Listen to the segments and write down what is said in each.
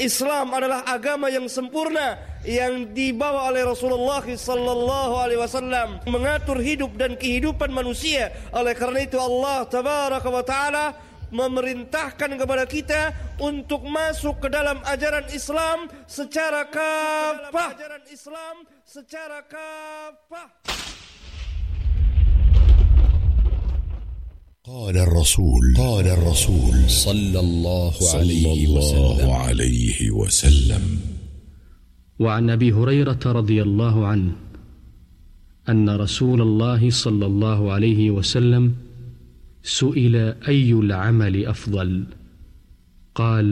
Islam adalah agama yang sempurna yang dibawa oleh Rasulullah sallallahu alaihi wasallam, mengatur hidup dan kehidupan manusia. Oleh karena itu Allah tabaraka wa taala memerintahkan kepada kita untuk masuk ke dalam ajaran Islam secara kafah. قال الرسول صلى الله عليه وسلم وعن أبي هريرة رضي الله عنه أن رسول الله صلى الله عليه وسلم سئل أي العمل أفضل قال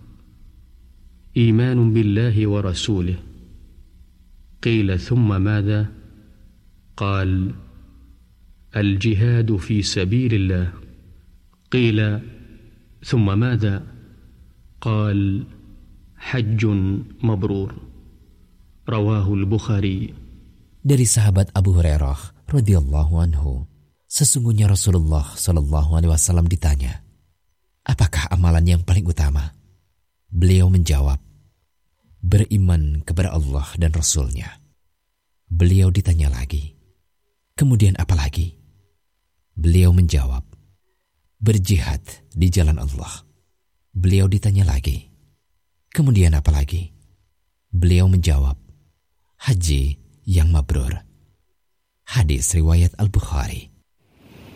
إيمان بالله ورسوله قيل ثم ماذا قال الجهاد في سبيل الله قيل ثم ماذا قال حج مبرور رواه البخاري. Dari sahabat Abu Hurairah radhiyallahu anhu, sesungguhnya Rasulullah sallallahu alaihi wasallam ditanya, apakah amalan yang paling utama? Beliau menjawab, beriman kepada Allah dan Rasul-Nya. Beliau ditanya lagi, kemudian apa lagi? Beliau menjawab, berjihad di jalan Allah. Beliau ditanya lagi, kemudian apa lagi? Beliau menjawab, haji yang mabrur. Hadis riwayat Al-Bukhari.